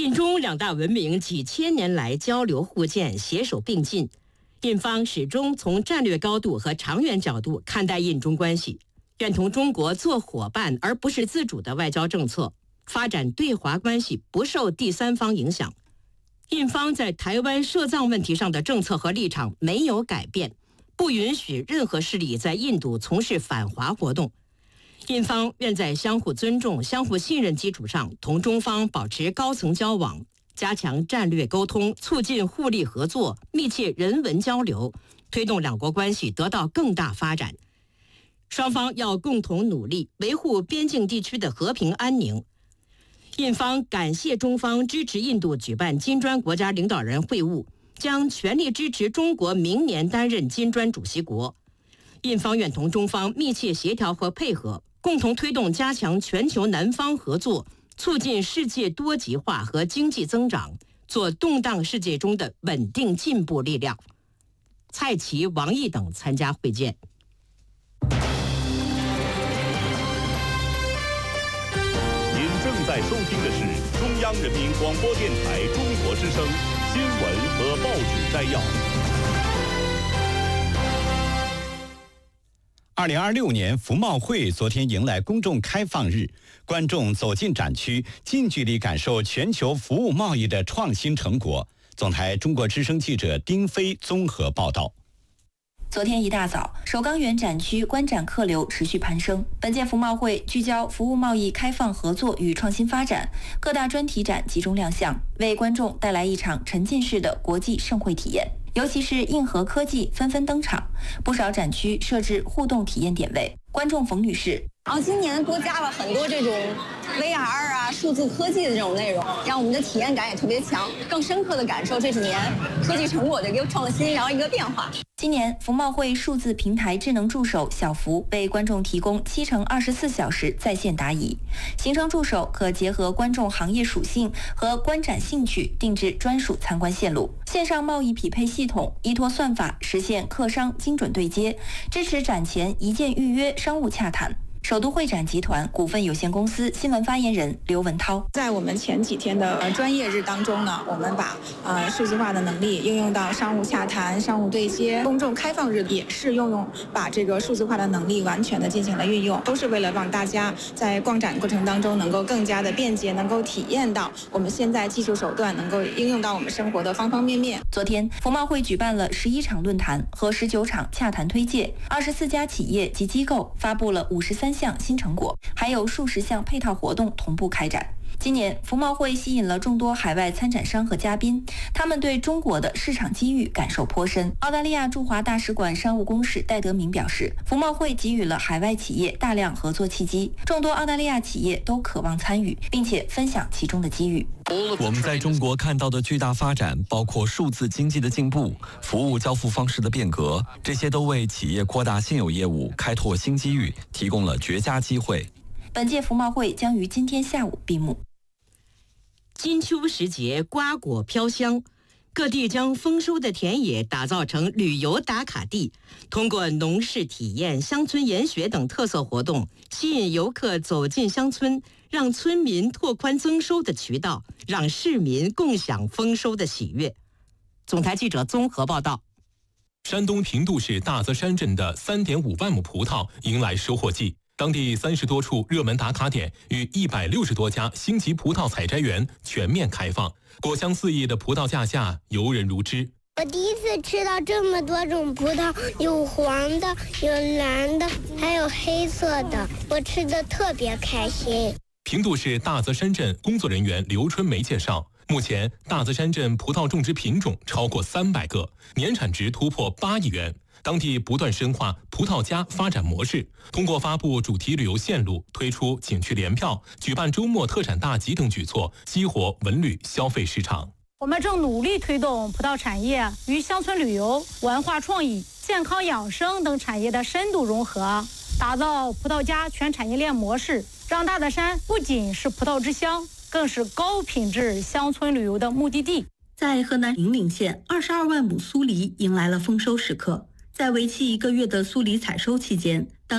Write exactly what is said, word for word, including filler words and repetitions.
印中两大文明几千年来交流互鉴，携手并进。印方始终从战略高度和长远角度看待印中关系，愿同中国做伙伴而不是自主的外交政策，发展对华关系不受第三方影响。印方在台湾涉藏问题上的政策和立场没有改变，不允许任何势力在印度从事反华活动。印方愿在相互尊重、相互信任基础上，同中方保持高层交往，加强战略沟通，促进互利合作，密切人文交流，推动两国关系得到更大发展。双方要共同努力，维护边境地区的和平安宁。印方感谢中方支持印度举办金砖国家领导人会晤，将全力支持中国明年担任金砖主席国。印方愿同中方密切协调和配合，共同推动加强全球南方合作，促进世界多极化和经济增长，做动荡世界中的稳定进步力量。蔡奇、王毅等参加会见。 您正在收听的是中央人民广播电台中国之声新闻和报纸摘要。 二零二六年服贸会昨天迎来公众开放日，观众走进展区，近距离感受全球服务贸易的创新成果。总台中国之声记者丁飞综合报道。 昨天一大早，首钢园展区观展客流持续攀升。本届服贸会聚焦服务贸易开放合作与创新发展，各大专题展集中亮相，为观众带来一场沉浸式的国际盛会体验。尤其是硬核科技纷纷登场，不少展区设置互动体验点位。观众冯女士， 然后今年多加了很多这种 V R 啊、数字科技的这种内容，让我们的体验感也特别强，更深刻的感受这几年科技成果的一个创新，然后一个变化。 今年服贸会数字平台智能助手小福为观众提供七乘二十四小时在线答疑，行程助手可结合观众行业属性和观展兴趣定制专属参观线路。线上贸易匹配系统依托算法实现客商精准对接，支持展前一键预约商务洽谈。首都会展集团股份有限公司新闻发言人刘文涛， 在我们前几天的专业日当中呢，我们把呃数字化的能力应用到商务洽谈、商务对接。公众开放日也是用用把这个数字化的能力完全的进行了运用，都是为了让大家在逛展过程当中能够更加的便捷，能够体验到我们现在技术手段能够应用到我们生活的方方面面。 昨天，服贸会举办了十一场论坛和十九场洽谈推介，二十四家企业及机构发布了五十三项新成果，还有数十项配套活动同步开展。今年服贸会吸引了众多海外参展商和嘉宾，他们对中国的市场机遇感受颇深。澳大利亚驻华大使馆商务公使戴德明表示，服贸会给予了海外企业大量合作契机，众多澳大利亚企业都渴望参与，并且分享其中的机遇。 我们在中国看到的巨大发展，包括数字经济的进步、服务交付方式的变革，这些都为企业扩大现有业务、开拓新机遇提供了绝佳机会。 本届服贸会将于今天下午闭幕。 金秋时节，瓜果飘香，各地将丰收的田野打造成旅游打卡地，通过农事体验、乡村研学等特色活动，吸引游客走进乡村，让村民拓宽增收的渠道，让市民共享丰收的喜悦。总台记者综合报道。 山东平度市大泽山镇的 三点五万亩葡萄迎来收获季，当地三十多处热门打卡点与一百六十多家星级葡萄采摘园全面开放，果香四溢的葡萄架下游人如织。 我第一次吃到这么多种葡萄，有黄的，有蓝的，还有黑色的，我吃的特别开心。 平度市大泽山镇工作人员刘春梅介绍，目前大泽山镇葡萄种植品种超过三百个，年产值突破八亿元。当地不断深化葡萄家发展模式，通过发布主题旅游线路、推出景区联票、举办周末特产大集等举措，激活文旅消费市场。 我们正努力推动葡萄产业与乡村旅游、文化创意、健康养生等产业的深度融合，打造葡萄家全产业链模式，让大泽山不仅是葡萄之乡，更是高品质乡村旅游的目的地。 在河南银岭县，二十二万亩苏梨迎来了丰收时刻。在为期一个月的苏梨采收期间，当